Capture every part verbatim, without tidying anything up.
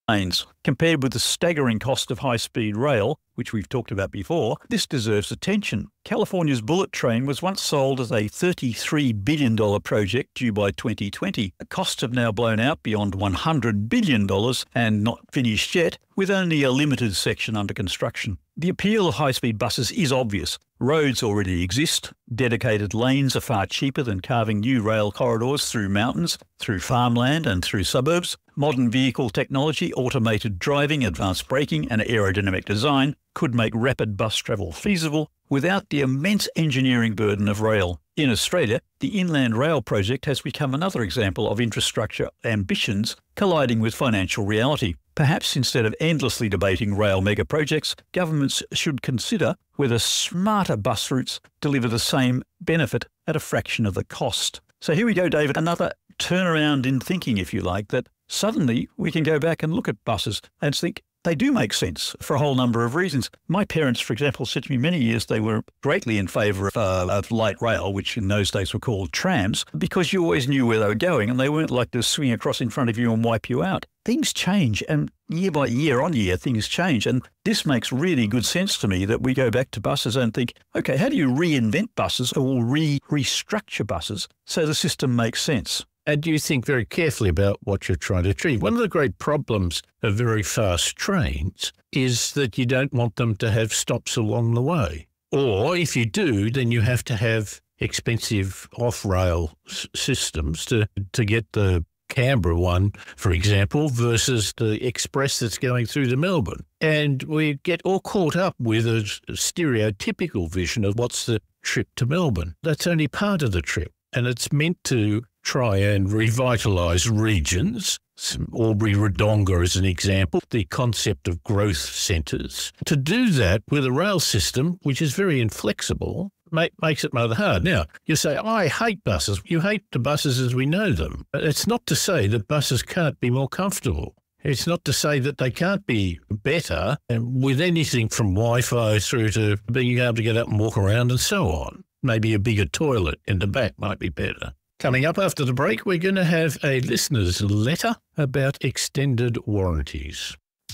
lanes. Compared with the staggering cost of high-speed rail, which we've talked about before, this deserves attention. California's bullet train was once sold as a thirty-three billion dollars project due by twenty twenty. The costs have now blown out beyond one hundred billion dollars and not finished yet, with only a limited section under construction. The appeal of high-speed buses is obvious. Roads already exist. Dedicated lanes are far cheaper than carving new rail corridors through mountains, through farmland and through suburbs. Modern vehicle technology, automated driving, advanced braking and aerodynamic design could make rapid bus travel feasible without the immense engineering burden of rail. In Australia, the Inland Rail project has become another example of infrastructure ambitions colliding with financial reality. Perhaps instead of endlessly debating rail mega projects, governments should consider whether smarter bus routes deliver the same benefit at a fraction of the cost. So here we go, David, another turnaround in thinking, if you like, that suddenly we can go back and look at buses and think they do make sense for a whole number of reasons. My parents, for example, said to me many years they were greatly in favour of, uh, of light rail, which in those days were called trams, because you always knew where they were going and they weren't like to swing across in front of you and wipe you out. Things change, and year by year on year, things change. And this makes really good sense to me that we go back to buses and think, okay, how do you reinvent buses or re restructure buses so the system makes sense? And you think very carefully about what you're trying to achieve. One of the great problems of very fast trains is that you don't want them to have stops along the way. Or if you do, then you have to have expensive off-rail s- systems to, to get the Canberra one, for example, versus the express that's going through to Melbourne. And we get all caught up with a stereotypical vision of what's the trip to Melbourne. That's only part of the trip. And it's meant to try and revitalise regions. Albury-Wodonga as an example, the concept of growth centres. To do that with a rail system, which is very inflexible, make, makes it rather hard. Now, you say, oh, I hate buses. You hate the buses as we know them. It's not to say that buses can't be more comfortable. It's not to say that they can't be better, and with anything from Wi-Fi through to being able to get up and walk around and so on. Maybe a bigger toilet in the back might be better. Coming up after the break, we're going to have a listener's letter about extended warranties.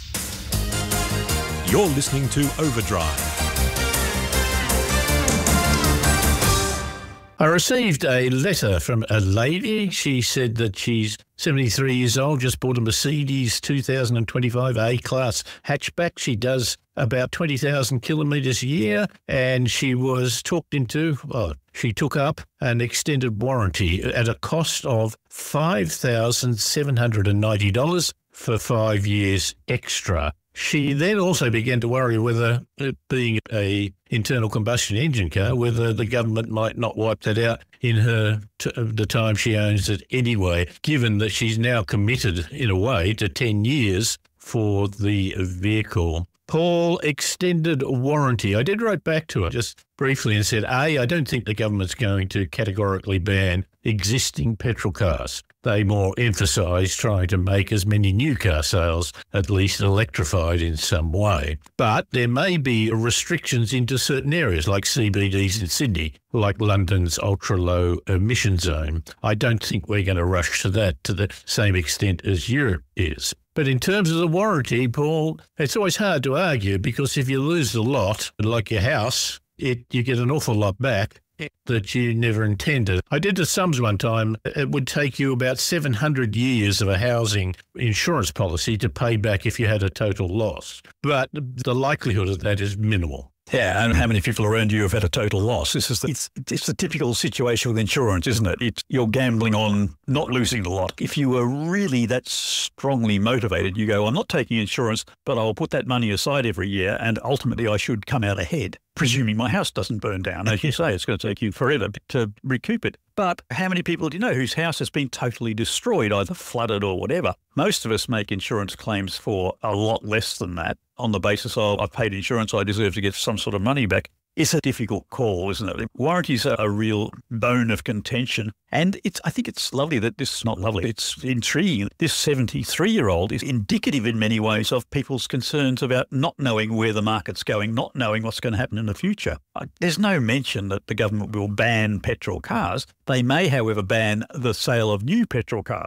You're listening to Overdrive. I received a letter from a lady. She said that she's seventy-three years old, just bought a Mercedes two thousand twenty-five A-Class hatchback. She does about twenty thousand kilometres a year, and she was talked into, well, she took up an extended warranty at a cost of five thousand seven hundred ninety dollars for five years extra. She then also began to worry whether, it being a internal combustion engine car, whether the government might not wipe that out in her t- the time she owns it anyway, given that she's now committed, in a way, to ten years for the vehicle. Paul, extended warranty. I did write back to her just briefly and said, A, I don't think the government's going to categorically ban existing petrol cars. They more emphasise trying to make as many new car sales at least electrified in some way. But there may be restrictions into certain areas like C B Ds in Sydney, like London's ultra-low emission zone. I don't think we're going to rush to that to the same extent as Europe is. But in terms of the warranty, Paul, it's always hard to argue because if you lose a lot, like your house, it you get an awful lot back that you never intended. I did the sums one time. It would take you about seven hundred years of a housing insurance policy to pay back if you had a total loss. But the likelihood of that is minimal. Yeah, and how many people around you have had a total loss? This is the, it's, it's the typical situation with insurance, isn't it? It's, you're gambling on not losing the lot. If you were really that strongly motivated, you go, I'm not taking insurance, but I'll put that money aside every year and ultimately I should come out ahead, presuming my house doesn't burn down. As you say, it's going to take you forever to recoup it. But how many people do you know whose house has been totally destroyed, either flooded or whatever? Most of us make insurance claims for a lot less than that on the basis of I've paid insurance, I deserve to get some sort of money back. It's a difficult call, isn't it? Warranties are a real bone of contention. And it's, I think it's lovely that this is not lovely. It's intriguing. This seventy-three-year-old is indicative in many ways of people's concerns about not knowing where the market's going, not knowing what's going to happen in the future. There's no mention that the government will ban petrol cars. They may, however, ban the sale of new petrol cars.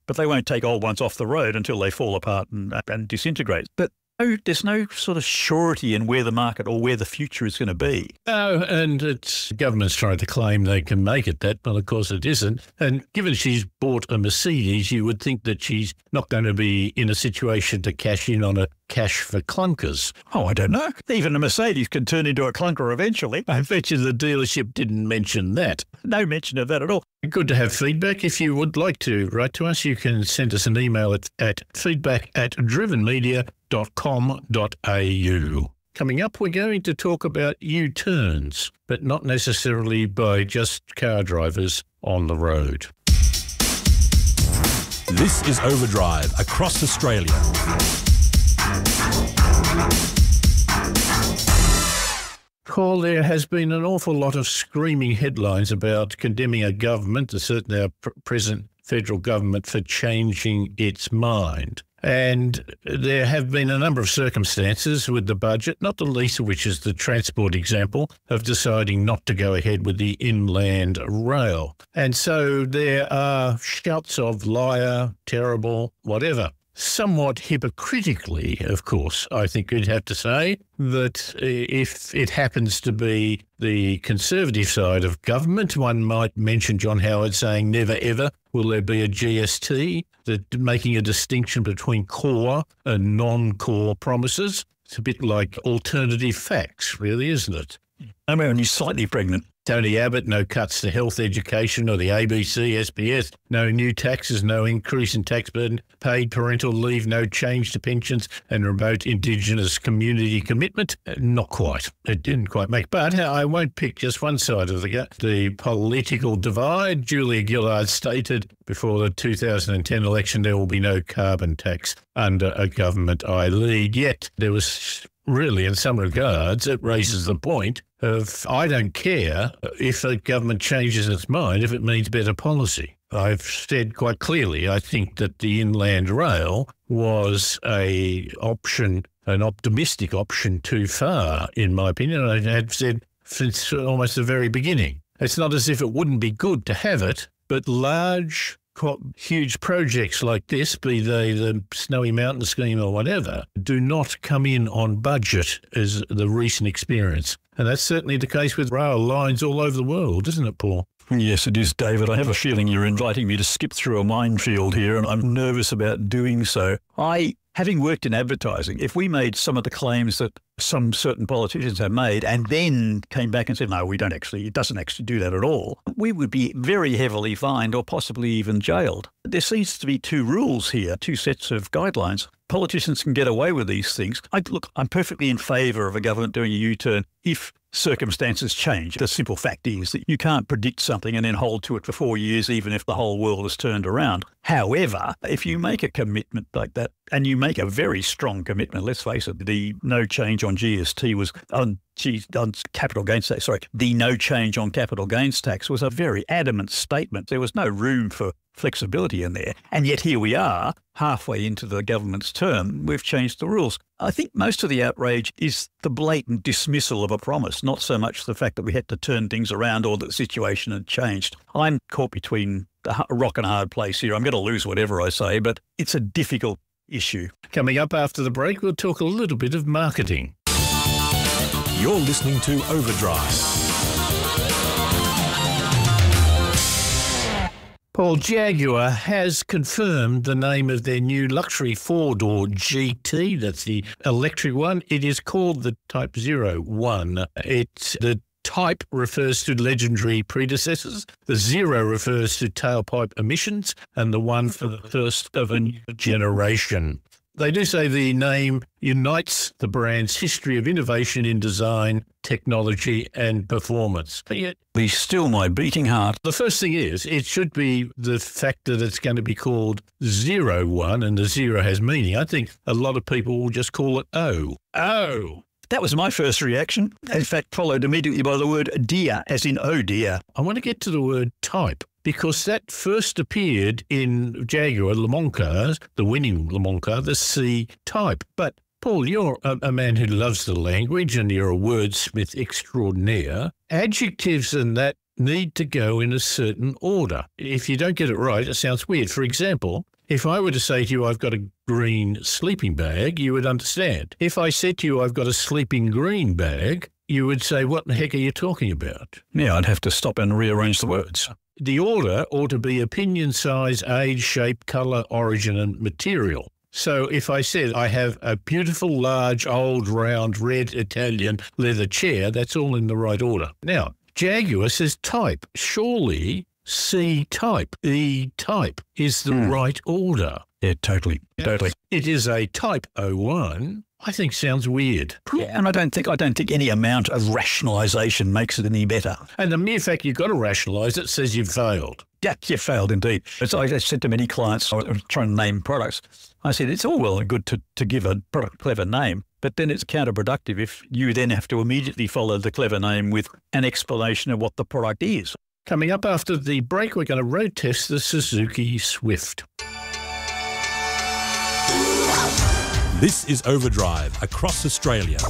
but they won't take old ones off the road until they fall apart and, and disintegrate. But no, there's no sort of surety in where the market or where the future is going to be. Oh, and it's government's trying to claim they can make it that, but of course it isn't. And given she's bought a Mercedes, you would think that she's not going to be in a situation to cash in on a cash for clunkers. Oh, I don't know. Even a Mercedes can turn into a clunker eventually. I bet you the dealership didn't mention that. No mention of that at all. Good to have feedback. If you would like to write to us, you can send us an email at, at feedback at drivenmedia dot com dot a u. Coming up, we're going to talk about U-turns, but not necessarily by just car drivers on the road. This is Overdrive across Australia. Paul, there has been an awful lot of screaming headlines about condemning a government, certainly our pr- present federal government, for changing its mind. And there have been a number of circumstances with the budget, not the least of which is the transport example of deciding not to go ahead with the inland rail. And so there are shouts of liar, terrible, whatever. Somewhat hypocritically, of course, I think you'd have to say that if it happens to be the Conservative side of government, one might mention John Howard saying never ever will there be a G S T, that making a distinction between core and non-core promises. It's a bit like alternative facts, really, isn't it? I'm only slightly pregnant. Tony Abbott, no cuts to health education or the A B C, S B S, no new taxes, no increase in tax burden, paid parental leave, no change to pensions, and remote Indigenous community commitment. Not quite. It didn't quite make. But I won't pick just one side of the, the political divide. Julia Gillard stated before the two thousand ten election there will be no carbon tax under a government I lead. Yet there was really, in some regards, it raises the point of I don't care if the government changes its mind if it means better policy. I've said quite clearly I think that the inland rail was a option, an optimistic option too far, in my opinion. I had said since almost the very beginning. It's not as if it wouldn't be good to have it, but large, huge projects like this, be they the Snowy Mountain scheme or whatever, do not come in on budget as the recent experience. And that's certainly the case with rail lines all over the world, isn't it, Paul? Yes, it is, David. I have a feeling you're inviting me to skip through a minefield here, and I'm nervous about doing so. I, having worked in advertising, if we made some of the claims that some certain politicians have made and then came back and said, no, we don't actually, it doesn't actually do that at all, we would be very heavily fined or possibly even jailed. There seems to be two rules here, two sets of guidelines. Politicians can get away with these things. I, look, I'm perfectly in favour of a government doing a U-turn if circumstances change. The simple fact is that you can't predict something and then hold to it for four years, even if the whole world has turned around. However, if you make a commitment like that, and you make a very strong commitment, let's face it, the no change on G S T was on, on capital gains tax, sorry, the no change on capital gains tax was a very adamant statement. There was no room for flexibility in there. And yet here we are, halfway into the government's term, we've changed the rules. I think most of the outrage is the blatant dismissal of a promise, not so much the fact that we had to turn things around or that the situation had changed. I'm caught between a rock and a hard place here. I'm going to lose whatever I say, but it's a difficult issue. Coming up after the break, we'll talk a little bit of marketing. You're listening to Overdrive. Paul, Jaguar has confirmed the name of their new luxury four-door G T. That's the electric one. It is called the Type zero one. It's the Type refers to legendary predecessors. The zero refers to tailpipe emissions, and the one for the first of a new generation. They do say the name unites the brand's history of innovation in design, technology and performance. But yet, be still my beating heart. The first thing is, it should be the fact that it's going to be called zero one, and the zero has meaning. I think a lot of people will just call it O. Oh. That was my first reaction. In fact, followed immediately by the word dear, as in oh dear. I want to get to the word type, because that first appeared in Jaguar Le Mans cars, the winning Le Mans car, the C-Type. But, Paul, you're a, a man who loves the language and you're a wordsmith extraordinaire. Adjectives and that need to go in a certain order. If you don't get it right, it sounds weird. For example, If I were to say to you, I've got a green sleeping bag, you would understand. If I said to you, I've got a sleeping green bag, you would say, what the heck are you talking about? Yeah, I'd have to stop and rearrange the words. The order ought to be opinion, size, age, shape, colour, origin and material. So if I said I have a beautiful, large, old, round, red Italian leather chair, that's all in the right order. Now, Jaguar says type. Surely C type, E type is the mm. right order. Yeah, totally, yeah. totally. It is a type oh one. I think sounds weird. Yeah, and I don't think I don't think any amount of rationalisation makes it any better. And the mere fact you've got to rationalise it says you've failed. Yeah, you've failed indeed. As I said to many clients, I was trying to name products. I said it's all well and good to, to give a product a clever name, but then it's counterproductive if you then have to immediately follow the clever name with an explanation of what the product is. Coming up after the break, we're going to road test the Suzuki Swift. This is Overdrive across Australia.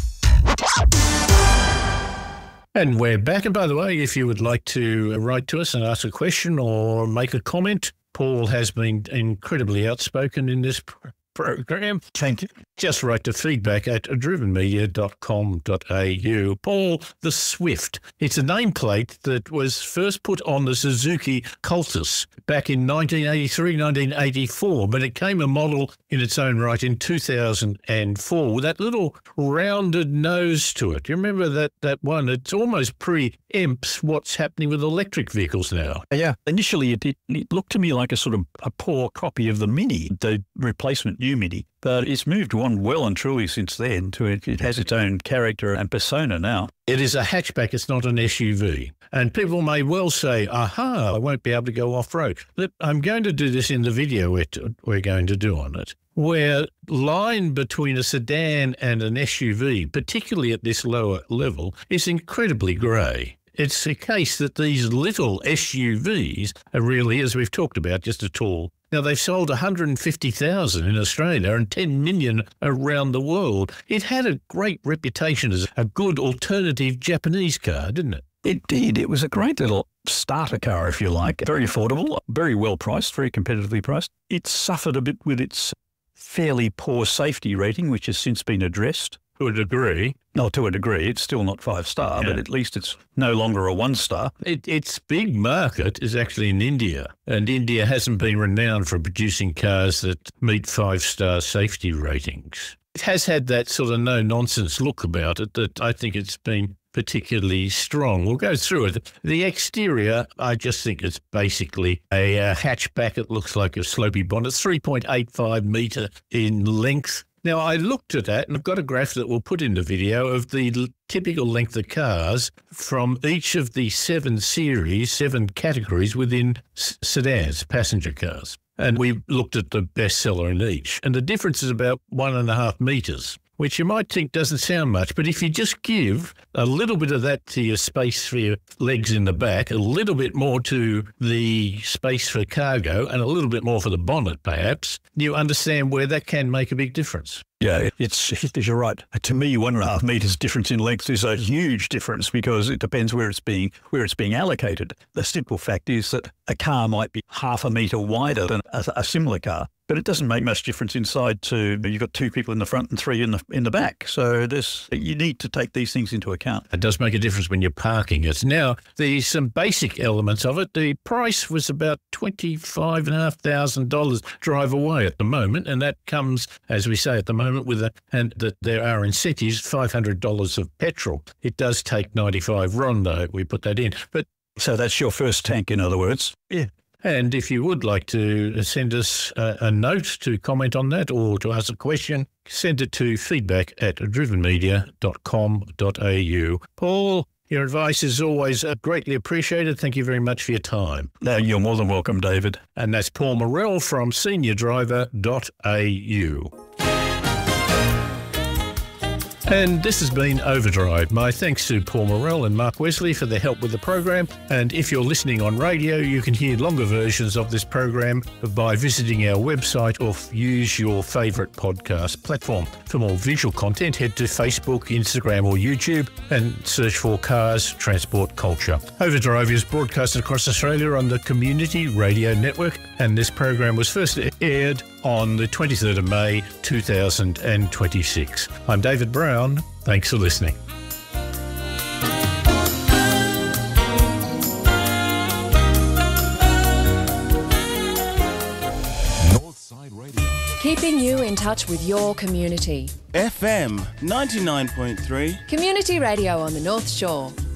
And we're back. And by the way, if you would like to write to us and ask a question or make a comment, Paul has been incredibly outspoken in this pr- program. Thank you. Just write to feedback at driven media dot com dot a u. Paul, the Swift. It's a nameplate that was first put on the Suzuki Cultus back in nineteen eighty-three, nineteen eighty-four, but it came a model in its own right in two thousand four with that little rounded nose to it. You remember that, that one? It's almost pre-empts what's happening with electric vehicles now. Yeah. Initially, it, it, it looked to me like a sort of a poor copy of the Mini, the replacement new Mini. But it's moved on well and truly since then. To it, it has its own character and persona now. It is a hatchback. It's not an S U V. And people may well say, aha, I won't be able to go off-road. Look, I'm going to do this in the video we're, we're going to do on it, where line between a sedan and an S U V, particularly at this lower level, is incredibly grey. It's a case that these little S U Vs are really, as we've talked about, just a tool. Now, they've sold one hundred fifty thousand in Australia and ten million around the world. It had a great reputation as a good alternative Japanese car, didn't it? It did. It was a great little starter car, if you like. Very affordable, very well priced, very competitively priced. It suffered a bit with its fairly poor safety rating, which has since been addressed. To a degree. No, to a degree. It's still not five-star, yeah. But at least it's no longer a one-star. It, its big market is actually in India, and India hasn't been renowned for producing cars that meet five-star safety ratings. It has had that sort of no-nonsense look about it that I think it's been particularly strong. We'll go through it. The exterior, I just think it's basically a uh, hatchback. It looks like a slopey bonnet, three point eight five metre in length. Now, I looked at that, and I've got a graph that we'll put in the video of the l- typical length of cars from each of the seven series, seven categories within s- sedans, passenger cars. And we looked at the bestseller in each. And the difference is about one and a half metres, which you might think doesn't sound much. But if you just give a little bit of that to your space for your legs in the back, a little bit more to the space for cargo, and a little bit more for the bonnet, perhaps, you understand where that can make a big difference. Yeah, it's, you're right. To me, one and a half metres difference in length is a huge difference because it depends where it's being where it's being allocated. The simple fact is that a car might be half a metre wider than a, a similar car, but it doesn't make much difference inside. To you've got two people in the front and three in the in the back. So there's you need to take these things into account. It does make a difference when you're parking it. Now, there's some basic elements of it. The price was about twenty-five and a half thousand dollars drive away at the moment, and that comes, as we say at the moment, with a and that there are incentives, five hundred dollars of petrol. It does take ninety-five RON though. We put that in, but so that's your first tank, in other words. Yeah. And if you would like to send us a, a note to comment on that or to ask a question, send it to feedback at driven media dot com dot a u. Paul, your advice is always greatly appreciated. Thank you very much for your time. No, you're more than welcome, David. And that's Paul Morrell from senior driver dot a u. And this has been Overdrive. My thanks to Paul Morell and Mark Wesley for their help with the program. And if you're listening on radio, you can hear longer versions of this program by visiting our website or use your favourite podcast platform. For more visual content, head to Facebook, Instagram or YouTube and search for Cars Transport Culture. Overdrive is broadcasted across Australia on the Community Radio Network, and this program was first aired on the twenty-third of May two thousand twenty-six. I'm David Brown. Thanks for listening. Northside Radio. Keeping you in touch with your community. F M ninety-nine point three. Community radio on the North Shore.